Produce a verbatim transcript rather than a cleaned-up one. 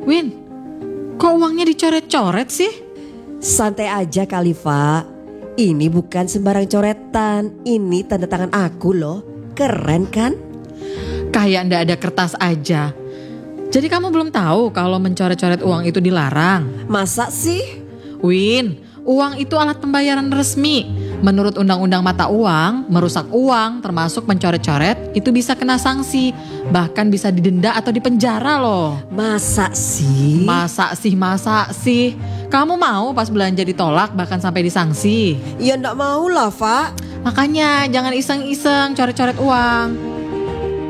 Win, kok uangnya dicoret-coret sih? Santai aja kali, Fa. Ini bukan sembarang coretan. Ini tanda tangan aku loh. Keren kan? Kayak ndak ada kertas aja. Jadi kamu belum tahu kalau mencoret-coret uang itu dilarang? Masa sih? Win, uang itu alat pembayaran resmi. Menurut Undang-Undang Mata Uang, merusak uang termasuk mencoret-coret itu bisa kena sanksi. Bahkan bisa didenda atau dipenjara loh. Masa sih? Masa sih, masa sih? Kamu mau pas belanja ditolak bahkan sampai disangsi? Ya ndak mau lah, Fa. Makanya jangan iseng-iseng coret-coret uang.